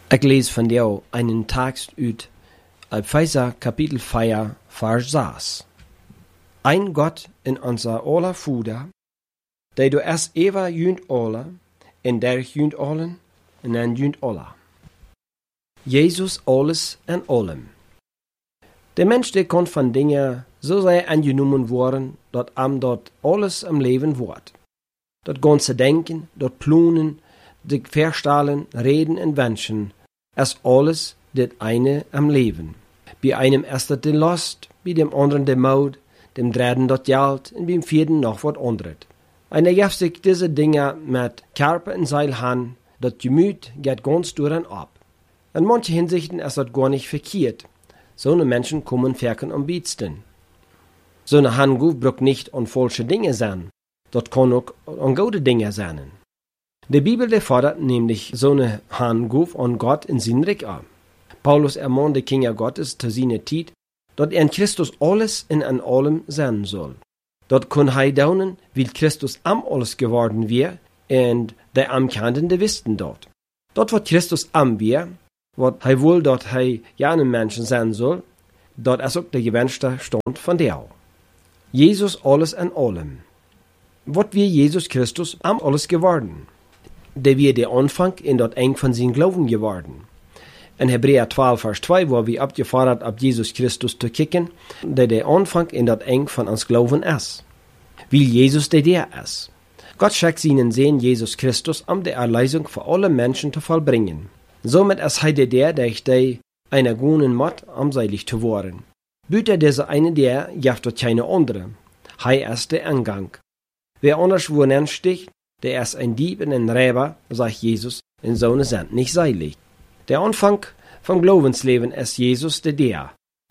Ik lees van jou einen Text uit Epheser Kapitel 4, Vers 6. Ein Gott in unser aller Vader, der du es ever junt alle, en der junt allen, en en junt alla. Jesus alles en allem. Der Mensch, der kann von Dingen so sehr angenommen worden, dat dort alles im Leben wird. Dat ganze Denken, dat Planen, die Verstellen, Reden und Wünschen, es alles das eine am Leben. Bei einem ist das die Lust, bei dem anderen der Mut, dem dritten das Geld und beim vierten noch was anderes. Einer gibt sich diese Dinge mit Körper und Seil an, das Gemüt geht ganz durch und ab. In manchen Hinsichten ist das gar nicht verkehrt. So eine Menschen kommen verken am besten. So eine Handguf braucht nicht an falsche Dinge sein. Das kann auch an gute Dinge sein. Die Bibel der fordert nämlich so eine Handguf an Gott in seinen Reich an. Paulus ermahnt die Kinder Gottes zu seiner Zeit, dass in Christus alles in an allem sein soll. Dort kann er daunen, weil Christus am alles geworden wäre, und die Amkannten, die wussten dort. Dort wird Christus am wäre, wat hij wohl dat hij ja een Menschen sein soll, dat is ook de gewünschte Stand von der. Jesus alles en allem. Wat wir Jesus Christus am alles geworden. Der wir der Anfang in dat eng von sein Glauben geworden. In Hebräer 12, Vers 2, wo wir abgefordert ab Jesus Christus zu kicken, der Anfang in dat eng von uns Glauben ist. Weil Jesus der ist. Gott schickt seinen Sohn Jesus Christus, um die Erlösung für alle Menschen zu vollbringen. Somit ist heute der einer guten Mord amseilig zu worden. Büter dieser eine der, jaft dort keine andere. Hei ist der Angang. Wer anders wo nennt sticht, der ist ein Dieb und ein Räber, sagt Jesus, in so eine Sand nicht seilig. Der Anfang vom Glaubensleben ist Jesus der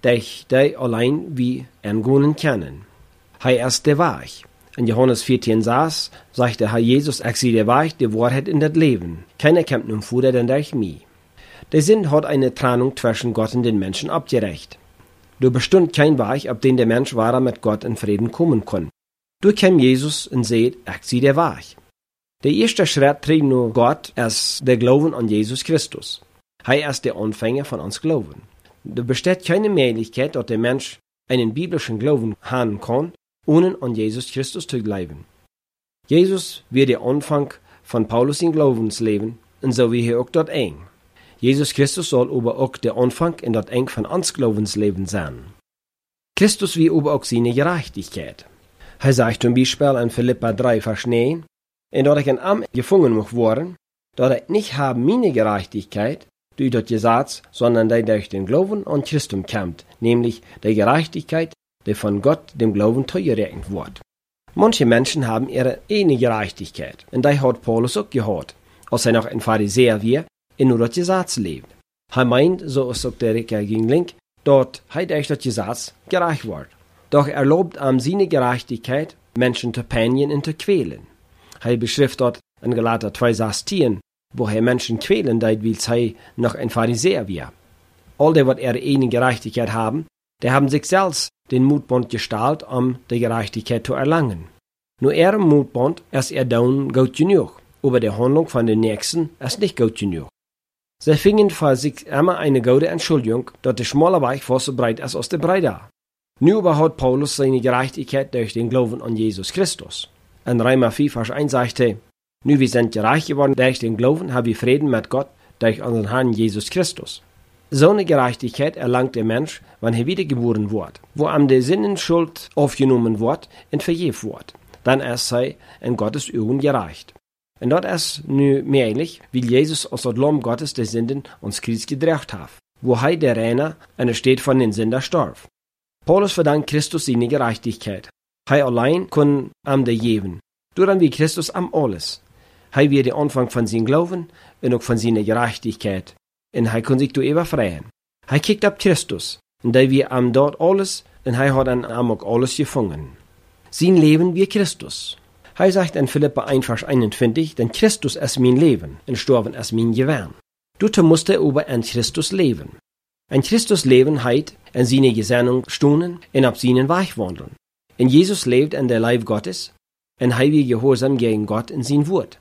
allein wie angehen kennen. Hei ist der Weg. In Johannes 14 saß, sagte Herr Jesus, ich sie der Weg, die Wahrheit in das Leben. Keiner kommt nun Fuder denn durch mich. Der Sinn hat eine Trennung zwischen Gott und den Menschen abgerecht. Du bestund kein Weg, ab dem der Mensch wahrer mit Gott in Frieden kommen kann. Du kam Jesus und seht, ich sie der Weg. Der erste Schritt trägt nur Gott, ist der Glauben an Jesus Christus. Er ist der Anfänger von uns Glauben. Du besteht keine Möglichkeit, dass der Mensch einen biblischen Glauben haben kann, ohne an Jesus Christus zu glauben. Jesus wird der Anfang von Paulus im Glaubensleben und so wie er auch dort eng. Jesus Christus soll aber auch der Anfang in dort eng von uns Glaubensleben sein. Christus wie aber auch seine Gerechtigkeit. Er sagt zum Beispiel in Philippa 3, Vers 9, und dort ich in Am gefangen muss worden, dort ich nicht haben meine Gerechtigkeit, durch das Gesetz, sondern die durch den Glauben an Christus kommt, nämlich die Gerechtigkeit, die von Gott dem Glauben zugerechnet wird. Manche Menschen haben ihre eigene Gerechtigkeit, und die hat Paulus auch gehabt, als er noch ein Pharisäer war, in nur das Gesetz lebt. Er meint, so ist auch der Ricker gegen Link, dort er durch das Gesetz gerecht wird. Doch er lobt seine Gerechtigkeit, Menschen zu peinigen und zu quälen. Er beschrift dort in Galater 2, Vers 10, wo er Menschen quälen, weil sie noch ein Pharisäer war. All die, was ihre eigene Gerechtigkeit haben, die haben sich selbst den Mutband gestaltet, um die Gerechtigkeit zu erlangen. Nur ihrem Mutband ist dann gut genug, aber die Handlung von den Nächsten ist nicht gut genug. Sie fingen für sich immer eine gute Entschuldigung, dass der schmale Weg fast so breit ist als der breite. Nun überhaupt Paulus seine Gerechtigkeit durch den Glauben an Jesus Christus. In Römer 4, Vers 1 sagte, nun wir sind gerecht geworden durch den Glauben, haben wir Frieden mit Gott durch unseren Herrn Jesus Christus. So eine Gerechtigkeit erlangt der Mensch, wenn er wiedergeboren wird, wo am der Sinnenschuld aufgenommen wird und vergeben wird. Dann ist er in Gottes Augen gerecht. Und dort ist nun möglich, weil Jesus aus dem Lamm Gottes der Sünden uns Kreuz gedreht hat, wo er der Reiner an der Stadt von den Sündern starb. Paulus verdankt Christus seine Gerechtigkeit. Er allein kann am der geben, durch wie Christus am alles. Er wird der Anfang von seinem Glauben und auch von seiner Gerechtigkeit. Und er kann sich darüber freuen. Er kickt ab Christus, und da wir am dort alles, und er hat an am auch alles gefangen. Sein Leben wie Christus. Er sagt in Philippa 1, Vers 21, denn Christus ist mein Leben, und Sterben ist mein Gewinn. Du musst aber an Christus leben. An Christus leben heit, in seine Gesinnung stunden, und auf seinen Weg wandeln. Und Jesus lebt in der Leib Gottes, und er wird gehorsam gegen Gott in sein Wort.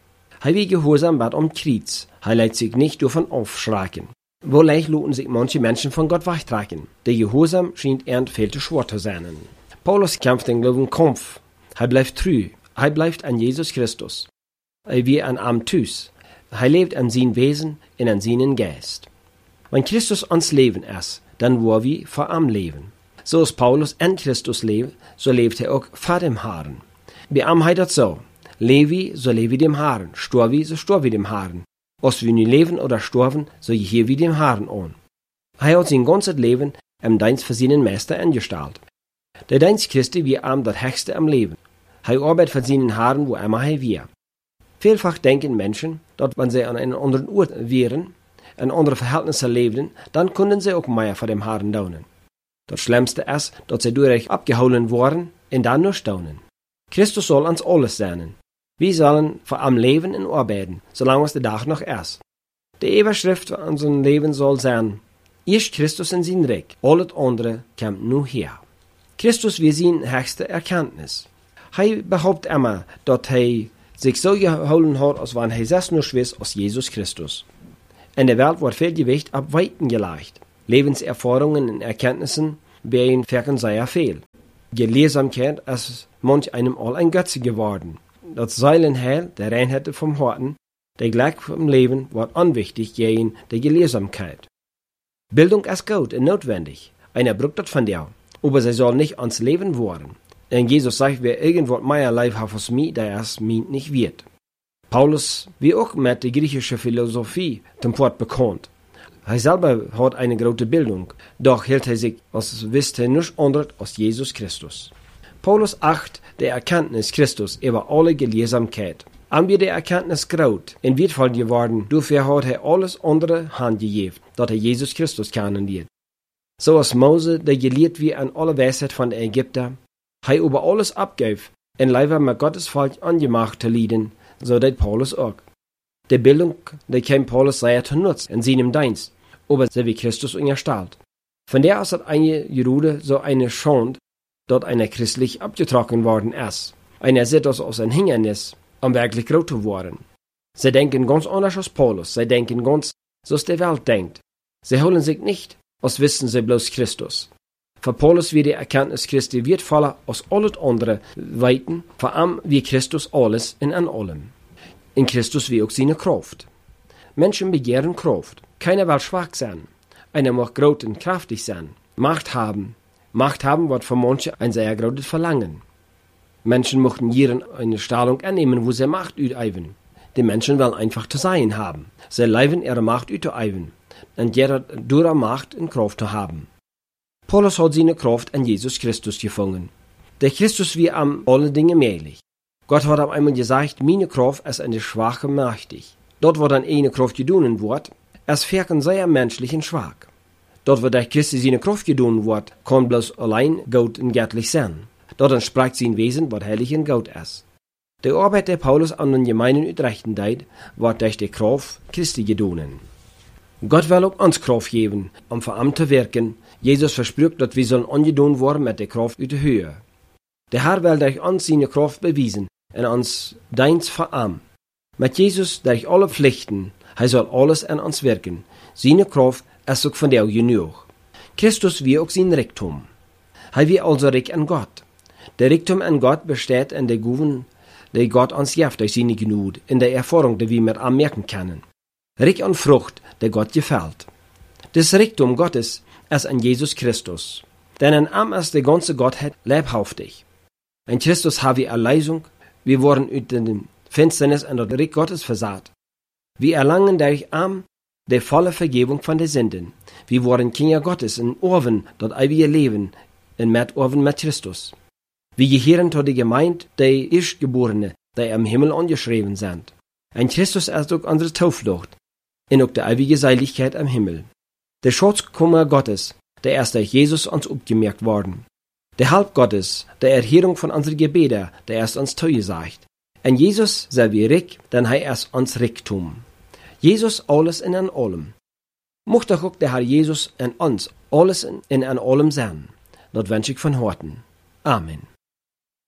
Hij wie gehorsam wat om Kreuz. Hij leidt sich nicht davon aufschrecken. Wo leicht lassen sich manche Menschen von Gott wegtrekken. Der Gehorsam scheint eher viel zu schwer zu sein. Paulus kämpft den Glauben Kampf. Hij blijft treu. Hij blijft an Jesus Christus. Hij wie an am Thuis. Hij lebt an sein Wesen und an seinen Geist. Wenn Christus ons Leben ist, dann wo wir vor am Leben. So als Paulus in Christus lebt, so lebt er auch vor dem Herrn. Bei am heißt das so. Levi, so levi dem Herrn. Storvi, so storvi dem Herrn. Als wir nu leben oder sterben, so hier wie dem Herrn an. Hij hat sein ganzes Leben im Dienst für seinen Meister angestellt. Der Dienst Christi wie am das höchste am Leben. Hij arbeitet für seinen Herrn, wo immer er wir. Vielfach denken Menschen, dass wenn sie an einem anderen Ort wären, in andere Verhältnisse lebten, dann können sie auch mehr für dem Herrn daunen. Das Schlimmste ist, dass sie durch abgeholen worden und dann nur staunen. Christus soll uns alles sein. Wir sollen vor am Leben und arbeiten, solange es der Tag noch ist. Die Überschrift für unser Leben soll sein, erst Christus in sein Reich, alles andere kommt nur her. Christus wie seine höchste Erkenntnis. Er behauptet immer, dass er sich so geholen hat, als wenn er selbst nur schwiss als Jesus Christus. In der Welt wird viel Gewicht ab Weiten gelegt. Lebenserfahrungen und Erkenntnissen bei ihnen wirken sehr viel. Gelehrsamkeit ist manch einem all ein Götze geworden. Das Seelenheil, der Reinheit vom Horten, der Glück vom Leben wird unwichtig gegen die Gelehrsamkeit. Bildung ist gut und notwendig. Einer braucht das von dir, aber sie soll nicht ans Leben werden. Und Jesus sagt, wer irgendwas mehr Leib hat als mir, der es mir nicht wird. Paulus, wie auch mit der griechischen Philosophie zum Wort bekannt. Er selber hat eine große Bildung, doch hielt er sich, als wüsste nichts anderes als Jesus Christus. Paulus acht der Erkenntnis Christus über alle Gelehrsamkeit. An wir der Erkenntnis graut, in wertvoll geworden, dafür hat er alles andere handgegeben, dass er Jesus Christus kennenlernt. So als Mose, der gelehrt wie an alle Weisheit von den Ägyptern, er über alles abgab, und leider mit Gottes Volk angemacht zu leiden, so dat Paulus auch. Die Bildung, die kam Paulus sehr zu Nutz in seinem Dienst, aber sie wie Christus unterstellt. Von der aus hat eine Jude so eine Schande, dort einer christlich abgetrocknet worden ist. Einer sieht das als ein Hindernis, um wirklich groß zu werden. Sie denken ganz anders als Paulus, sie denken ganz, so als die Welt denkt. Sie holen sich nicht, als wissen sie bloß Christus. Für Paulus wird die Erkenntnis Christi wertvoller als alles andere Weiten, vor allem wie Christus alles in an allem. In Christus wie auch seine Kraft. Menschen begehren Kraft. Keiner will schwach sein. Einer muss groß und kraftig sein. Macht haben. Macht haben wird für manche ein sehr großes Verlangen. Menschen möchten hier eine Stellung annehmen, wo sie Macht üben. Die Menschen wollen einfach zu sein haben. Sie leiden ihre Macht üben. Und jeder durch Macht und Kraft zu haben. Paulus hat seine Kraft an Jesus Christus gefunden. Der Christus wie am alle Dinge möglich. Gott hat einmal gesagt, meine Kraft ist eine Schwache mächtig. Dort, wo dann eine Kraft gedonen wird, es wirken sehr menschlich und schwach. Dort, wo der Christus seine Kraft gedonen wird, kann bloß allein Gott und göttlich sein. Dort entspricht sein Wesen, was heilig und Gott ist. Die Arbeit der Paulus an den Gemeinden Utrechten deit, wird durch die Kraft Christi gedonen. Gott will auch uns Kraft geben, um für ihm zu wirken. Jesus verspricht, dass wir sollen angedont worden mit der Kraft uit der Höhe. Der Herr will durch uns seine Kraft beweisen und uns Dienst für ihm. Mit Jesus durch alle Pflichten, er soll alles an uns wirken. Seine Kraft ist auch von der genug. Christus wie auch sein Reichtum. Er wie also reich an Gott. Der Reichtum an Gott besteht in der Gaven, die Gott uns gibt durch seine Gnade, in der Erfahrung, die wir mit ihm merken können. Reich an Frucht, der Gott gefällt. Das Reichtum Gottes ist an Jesus Christus. Denn an ihm ist die ganze Gottheit leibhaftig. In Christus haben wir Erlösung, wir wurden uit den Finsternis an das Reich Gottes versaat. Wir erlangen durch ihm die volle Vergebung von den Sünden. Wir wurden Kinder Gottes in Orven, dort ewige Leben, in Orven mit Christus. Wir gehören zu der Gemeinde der Erstgeborene, die im Himmel angeschrieben sind. In Christus ist auch unsere Zuflucht, und auch die ewige Seligkeit im Himmel. Der Schutzkummer Gottes, der ist durch Jesus uns abgemerkt worden. Der Halb Gottes, der Erhörung von unseren Gebeten, der ist uns zugesagt. In Jesus sei wir reich, denn er ist uns Reichtum. Jesus alles in an allem. Mocht doch auch der Herr Jesus in uns alles in an allem sein. Das wünsche ich von Herzen. Amen.